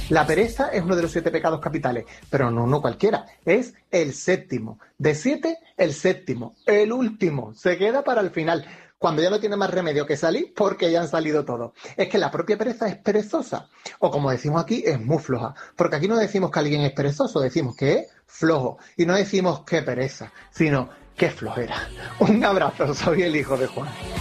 La pereza es uno de los 7 pecados capitales, pero no cualquiera, es el séptimo. De 7, el séptimo, el último, se queda para el final, cuando ya no tiene más remedio que salir porque ya han salido todos. Es que la propia pereza es perezosa, o como decimos aquí, es muy floja, porque aquí no decimos que alguien es perezoso, decimos que es flojo, y no decimos qué pereza, sino qué flojera. Un abrazo, soy el hijo de Juan.